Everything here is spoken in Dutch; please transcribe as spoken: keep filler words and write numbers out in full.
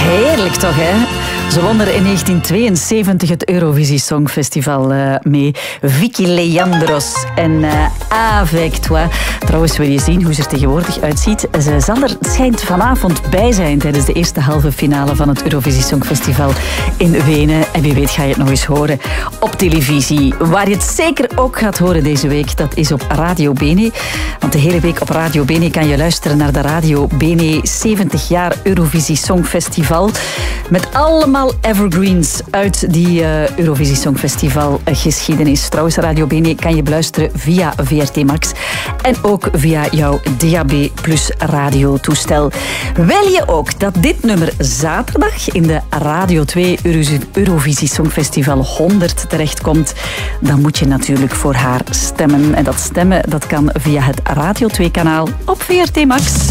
Heerlijk toch, hè? Ze won er in negentien tweeënzeventig het Eurovisie Songfestival uh, mee. Vicky Leandros en uh, Avec Toi. Trouwens, wil je zien hoe ze er tegenwoordig uitziet? Ze zal er schijnt vanavond bij zijn tijdens de eerste halve finale van het Eurovisie Songfestival in Wenen. En wie weet ga je het nog eens horen op televisie. Waar je het zeker ook gaat horen deze week, dat is op Radio Bene. Want de hele week op Radio Bene kan je luisteren naar de Radio Bene zeventig jaar Eurovisie Songfestival. Met allemaal evergreens uit die uh, Eurovisie Songfestival geschiedenis. Trouwens, Radio Bene kan je beluisteren via V R T Max en ook via jouw D A B plus radiotoestel. Wil je ook dat dit nummer zaterdag in de Radio twee Eurovisie Songfestival honderd terechtkomt, dan moet je natuurlijk voor haar stemmen. En dat stemmen dat kan via het Radio twee kanaal op V R T Max.